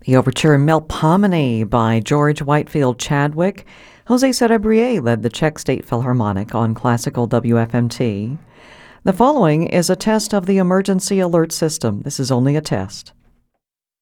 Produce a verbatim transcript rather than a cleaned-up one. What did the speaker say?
The overture Melpomene by George Whitefield Chadwick. Jose Cerebrier led the Czech State Philharmonic on classical W F M T. The following is a test of the emergency alert system. This is only a test.